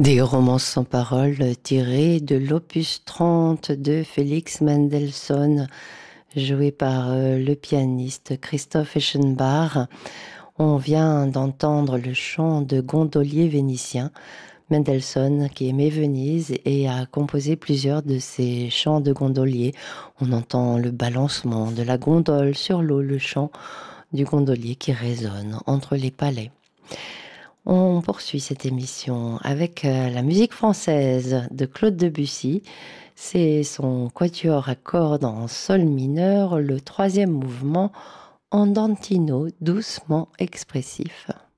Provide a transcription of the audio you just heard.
Des romances sans paroles tirées de l'opus 30 de Félix Mendelssohn, joué par le pianiste Christoph Eschenbach. On vient d'entendre le chant de gondolier vénitien. Mendelssohn, qui aimait Venise et a composé plusieurs de ses chants de gondolier. On entend le balancement de la gondole sur l'eau, le chant du gondolier qui résonne entre les palais. On poursuit cette émission avec la musique française de Claude Debussy. C'est son quatuor à cordes en sol mineur, le troisième mouvement andantino, doucement expressif.